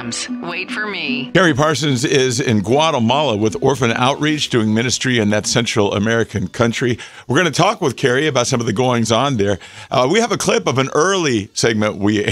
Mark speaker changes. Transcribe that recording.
Speaker 1: programs. Wait for me.
Speaker 2: Carrie Parsons is in Guatemala with Orphan Outreach doing ministry in that Central American country. We're going to talk with Carrie about some of the goings on there. We have a clip of an early segment we